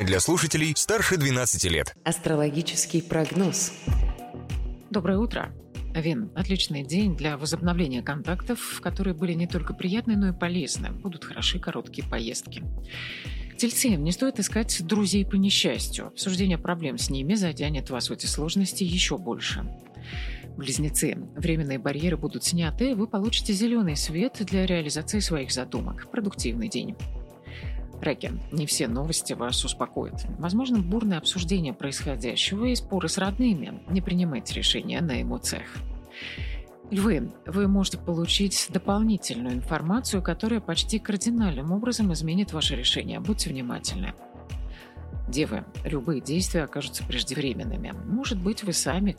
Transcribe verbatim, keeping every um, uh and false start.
Для слушателей старше двенадцати лет. Астрологический прогноз. Доброе утро. Овен – отличный день для возобновления контактов, которые были не только приятны, но и полезны. Будут хороши короткие поездки. Тельцы, не стоит искать друзей по несчастью. Обсуждение проблем с ними затянет вас в эти сложности еще больше. Близнецы, временные барьеры будут сняты, вы получите зеленый свет для реализации своих задумок. Продуктивный день. Раки, не все новости вас успокоят. Возможно, бурное обсуждение происходящего и споры с родными. Не принимайте решения на эмоциях. Львы, вы можете получить дополнительную информацию, которая почти кардинальным образом изменит ваше решение. Будьте внимательны. Девы, любые действия окажутся преждевременными. Может быть, вы сами